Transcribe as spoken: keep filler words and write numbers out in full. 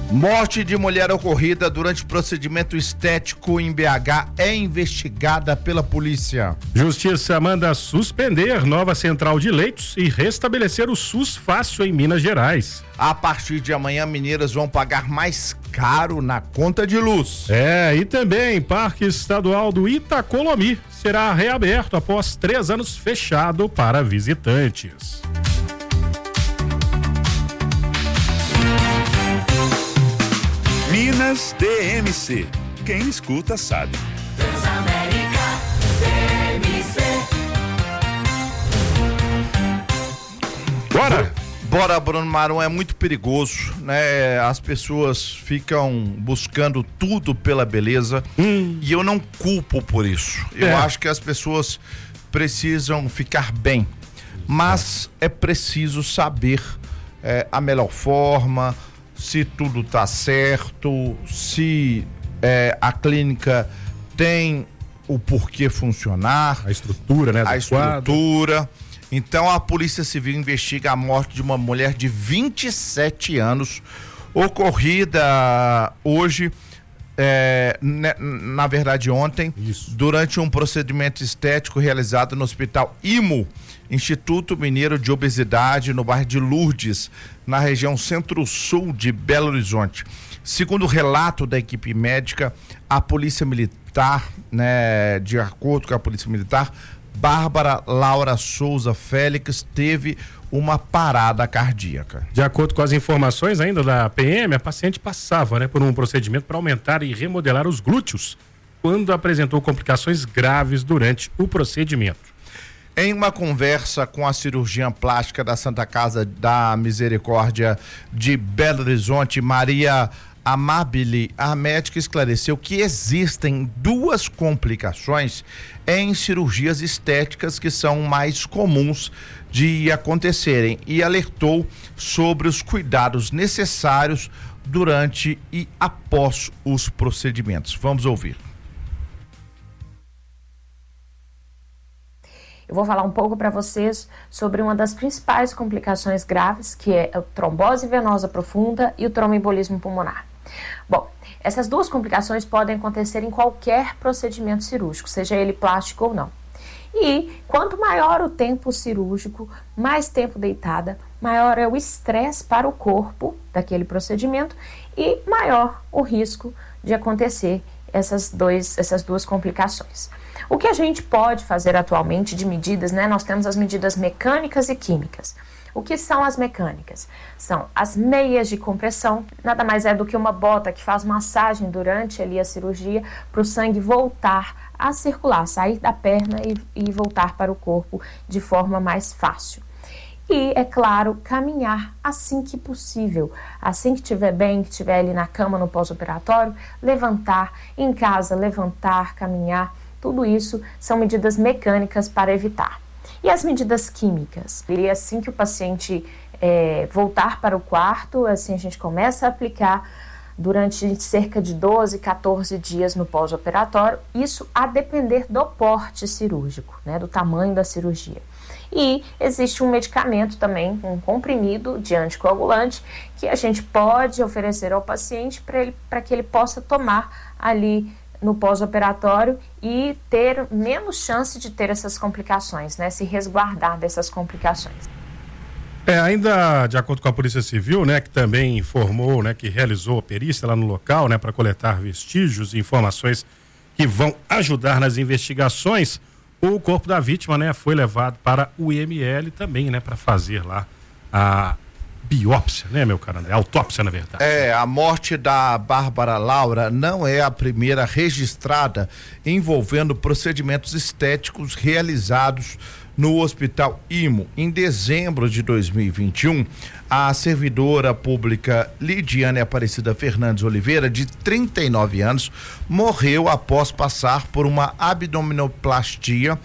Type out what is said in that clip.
Morte de mulher ocorrida durante procedimento estético em B H é investigada pela polícia. Justiça manda suspender nova central de leitos e restabelecer o SUS Fácil em Minas Gerais. A partir de amanhã, mineiras vão pagar mais caro na conta de luz. É, e também Parque Estadual do Itacolomi será reaberto após três anos fechado para visitantes. Minas D M C. Quem escuta sabe. Transamérica D M C. Bora! Bora, Bruno Marum, é muito perigoso, né? As pessoas ficam buscando tudo pela beleza hum. e eu não culpo por isso. Eu é. acho que as pessoas precisam ficar bem, mas é preciso saber é, a melhor forma, se tudo tá certo, se é, a clínica tem o porquê funcionar. A estrutura, né? A estrutura. Então a Polícia Civil investiga a morte de uma mulher de vinte e sete anos, ocorrida hoje, é, né, na verdade ontem, Isso. durante um procedimento estético realizado no Hospital IMO, Instituto Mineiro de Obesidade, no bairro de Lourdes, na região centro-sul de Belo Horizonte. Segundo o relato da equipe médica, a Polícia Militar, né, de acordo com a Polícia Militar, Bárbara Laura Souza Félix teve uma parada cardíaca. De acordo com as informações ainda da P M, a paciente passava, né, por um procedimento para aumentar e remodelar os glúteos, quando apresentou complicações graves durante o procedimento. Em uma conversa com a cirurgiã plástica da Santa Casa da Misericórdia de Belo Horizonte, Maria Amabile, a médica esclareceu que existem duas complicações em cirurgias estéticas que são mais comuns de acontecerem e alertou sobre os cuidados necessários durante e após os procedimentos. Vamos ouvir. Eu vou falar um pouco para vocês sobre uma das principais complicações graves, que é a trombose venosa profunda e o tromboembolismo pulmonar. Bom, essas duas complicações podem acontecer em qualquer procedimento cirúrgico, seja ele plástico ou não. E quanto maior o tempo cirúrgico, mais tempo deitada, maior é o estresse para o corpo daquele procedimento e maior o risco de acontecer essas, dois, essas duas complicações. O que a gente pode fazer atualmente de medidas, né? Nós temos as medidas mecânicas e químicas. O que são as mecânicas? São as meias de compressão, nada mais é do que uma bota que faz massagem durante ali a cirurgia para o sangue voltar a circular, sair da perna e, e voltar para o corpo de forma mais fácil. E, é claro, caminhar assim que possível. Assim que estiver bem, que estiver ali na cama no pós-operatório, levantar, em casa, levantar, caminhar. Tudo isso são medidas mecânicas para evitar. E as medidas químicas? E assim que o paciente é, voltar para o quarto, assim a gente começa a aplicar durante cerca de doze, quatorze dias no pós-operatório, isso a depender do porte cirúrgico, né, do tamanho da cirurgia. E existe um medicamento também, um comprimido de anticoagulante, que a gente pode oferecer ao paciente para ele, para que ele possa tomar ali no pós-operatório e ter menos chance de ter essas complicações, né? Se resguardar dessas complicações. É, ainda de acordo com a Polícia Civil, né, que também informou, né, que realizou a perícia lá no local, né, para coletar vestígios e informações que vão ajudar nas investigações, o corpo da vítima, né, foi levado para o I M L também, né, para fazer lá a biópsia, né, meu cara? É autópsia, na verdade. É, a morte da Bárbara Laura não é a primeira registrada envolvendo procedimentos estéticos realizados no Hospital IMO. Em dezembro de dois mil e vinte e um, a servidora pública Lidiane Aparecida Fernandes Oliveira, de trinta e nove anos, morreu após passar por uma abdominoplastia